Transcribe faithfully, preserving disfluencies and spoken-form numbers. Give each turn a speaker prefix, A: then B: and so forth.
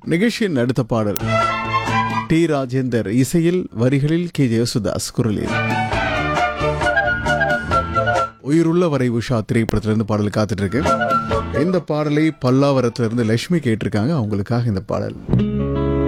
A: நிகழ்ச்சியின் அடுத்த பாடல் டி ராஜேந்தர் இசையில், வரிகளில் கே ஜெயசுதாஸ் குரலில் உயிருள்ள வரை உஷா திரைப்படத்திலிருந்து பாடல் காத்துட்டு இருக்கு. இந்த பாடலை பல்லாவரத்திலிருந்து லட்சுமி கேட்டிருக்காங்க. அவங்களுக்காக இந்த பாடல்.